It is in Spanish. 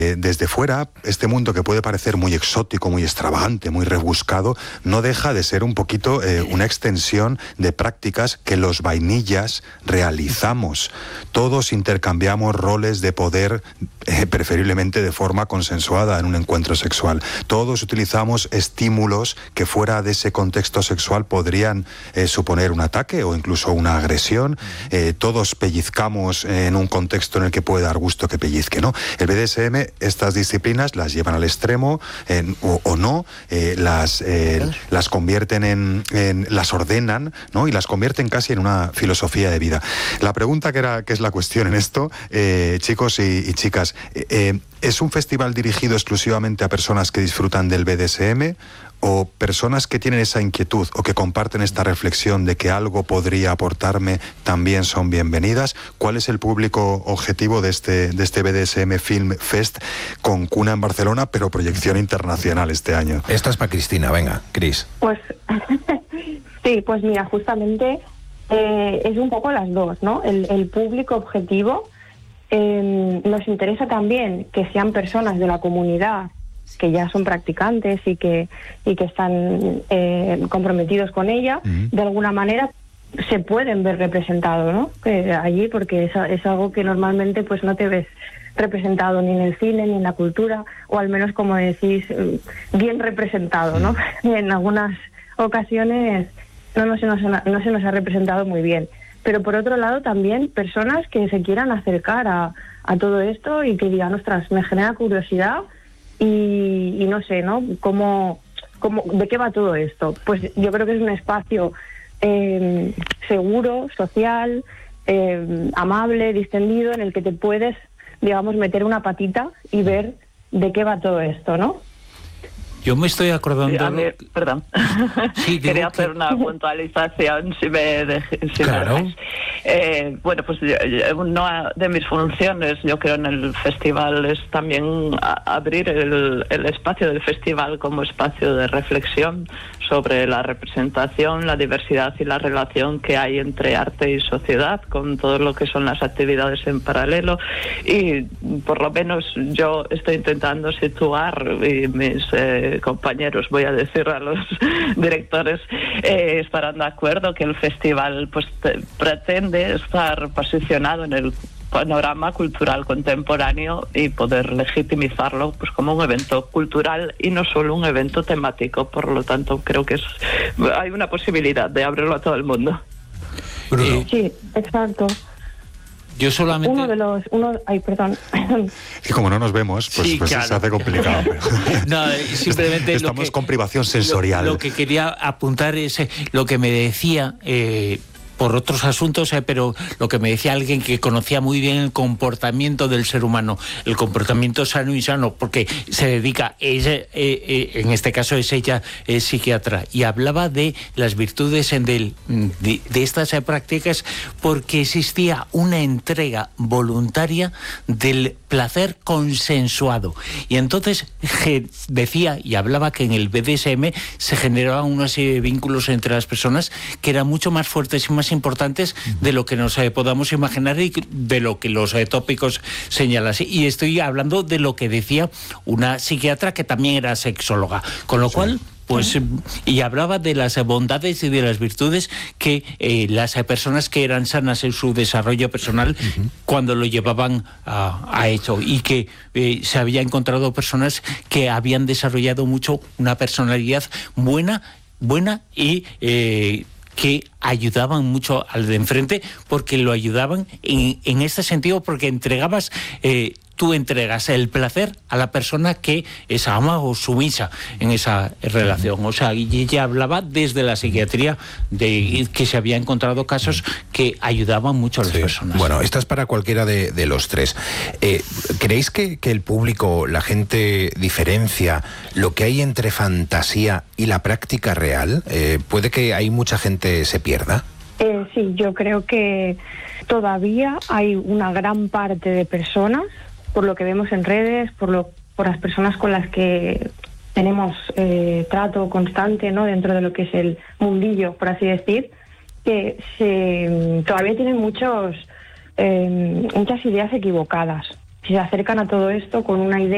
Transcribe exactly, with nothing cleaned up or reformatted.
Eh, desde fuera, este mundo que puede parecer muy exótico, muy extravagante, muy rebuscado, no deja de ser un poquito eh, una extensión de prácticas que los vainillas realizamos. Todos intercambiamos roles de poder, eh, preferiblemente de forma consensuada en un encuentro sexual. Todos utilizamos estímulos que fuera de ese contexto sexual podrían eh, suponer un ataque o incluso una agresión. Eh, todos pellizcamos en un contexto en el que puede dar gusto que pellizque, ¿no? El B D S M, estas disciplinas las llevan al extremo eh, o, o no, eh, las, eh, las convierten en, en, las ordenan, ¿no? Y las convierten casi en una filosofía de vida. La pregunta que era, que es la cuestión en esto, eh, chicos y, y chicas, eh, ¿es un festival dirigido exclusivamente a personas que disfrutan del B D S M? ¿O personas que tienen esa inquietud o que comparten esta reflexión de que algo podría aportarme también son bienvenidas? ¿Cuál es el público objetivo de este, de este B D S M Film Fest con cuna en Barcelona, pero proyección internacional este año? Esta es para Cristina, venga, Cris. Pues sí, pues mira, justamente eh, es un poco las dos, ¿no? El, el público objetivo, eh, nos interesa también que sean personas de la comunidad que ya son practicantes y que y que están eh, comprometidos con ella, uh-huh. De alguna manera se pueden ver representados, ¿no? Eh, allí, porque es, es algo que normalmente pues no te ves representado ni en el cine ni en la cultura, o al menos, como decís, bien representado, ¿no? Uh-huh. En algunas ocasiones no, no, se nos, no se nos ha representado muy bien. Pero por otro lado también personas que se quieran acercar a, a todo esto y que digan, ostras, me genera curiosidad. Y, y no sé, ¿no? ¿Cómo, cómo, ¿De qué va todo esto? Pues yo creo que es un espacio eh, seguro, social, eh, amable, distendido, en el que te puedes, digamos, meter una patita y ver de qué va todo esto, ¿no? Yo me estoy acordando... Sí, a mí, perdón. Sí, Quería que... hacer una puntualización, si me dejes. Si claro. Me eh, bueno, pues una de mis funciones, yo creo, en el festival es también a, abrir el, el espacio del festival como espacio de reflexión sobre la representación, la diversidad y la relación que hay entre arte y sociedad, con todo lo que son las actividades en paralelo. Y por lo menos yo estoy intentando situar, y mis eh, compañeros, voy a decir a los directores, eh, estarán de acuerdo que el festival pues te, pretende estar posicionado en el panorama cultural contemporáneo y poder legitimizarlo pues como un evento cultural y no solo un evento temático. Por lo tanto, creo que es, hay una posibilidad de abrirlo a todo el mundo. Eh, sí, exacto. Yo solamente... Uno de los... Uno, ay, perdón. Y como no nos vemos, pues, sí, pues claro. se hace complicado. Pero... no, simplemente Estamos lo que, con privación sensorial. Lo, lo que quería apuntar es lo que me decía... Eh, por otros asuntos, eh, pero lo que me decía alguien que conocía muy bien el comportamiento del ser humano, el comportamiento sano y sano, porque se dedica, ella, eh, eh, en este caso es ella, es psiquiatra, y hablaba de las virtudes en del, de, de estas eh, prácticas, porque existía una entrega voluntaria del placer consensuado. Y entonces je, decía y hablaba que en el B D S M se generaban una serie de vínculos entre las personas que eran mucho más fuertes y más importantes de lo que nos eh, podamos imaginar y de lo que los eh, tópicos señalan. Y estoy hablando de lo que decía una psiquiatra que también era sexóloga, con lo sí. cual pues y hablaba de las bondades y de las virtudes que eh, las personas que eran sanas en su desarrollo personal uh-huh. cuando lo llevaban a, a eso, y que eh, se había encontrado personas que habían desarrollado mucho una personalidad buena, buena y eh, que ayudaban mucho al de enfrente, porque lo ayudaban en, en este sentido, porque entregabas, eh, tú entregas el placer a la persona que es ama o sumisa en esa relación. O sea, y ella hablaba desde la psiquiatría de que se había encontrado casos que ayudaban mucho a las sí. personas. Bueno, esta es para cualquiera de, de los tres. Eh, ¿Creéis que, que el público, la gente, diferencia lo que hay entre fantasía y la práctica real? Eh, ¿Puede que hay mucha gente se pierda? Eh, sí, yo creo que todavía hay una gran parte de personas, por lo que vemos en redes, por lo por las personas con las que tenemos eh, trato constante, ¿no?, dentro de lo que es el mundillo, por así decir, que se, todavía tienen muchos eh, muchas ideas equivocadas. Se acercan a todo esto con una idea